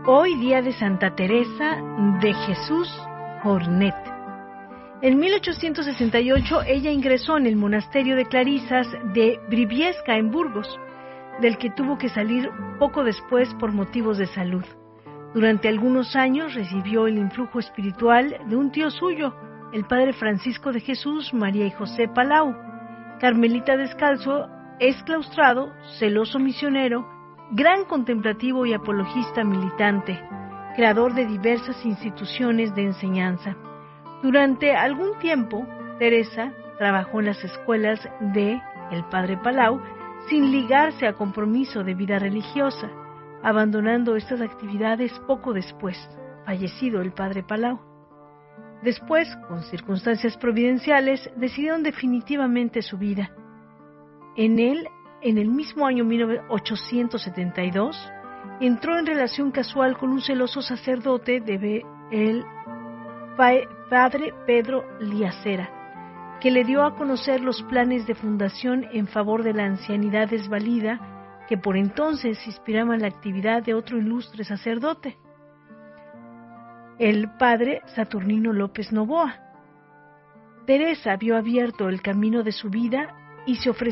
Hoy día de Santa Teresa de Jesús Jornet. En 1868 ella ingresó en el monasterio de Clarisas de Briviesca en Burgos, del que tuvo que salir poco después por motivos de salud. Durante algunos años recibió el influjo espiritual de un tío suyo, el padre Francisco de Jesús, María y José Palau, carmelita descalzo, exclaustrado, celoso misionero, gran contemplativo y apologista militante, creador de diversas instituciones de enseñanza. Durante algún tiempo, Teresa trabajó en las escuelas de el padre Palau sin ligarse a compromiso de vida religiosa, abandonando estas actividades poco después, fallecido el padre Palau. Después, con circunstancias providenciales, decidieron definitivamente su vida. En el mismo año 1872, entró en relación casual con un celoso sacerdote de el padre Pedro Liacera, que le dio a conocer los planes de fundación en favor de la ancianidad desvalida que por entonces inspiraban la actividad de otro ilustre sacerdote, el padre Saturnino López Novoa. Teresa vio abierto el camino de su vida y se ofreció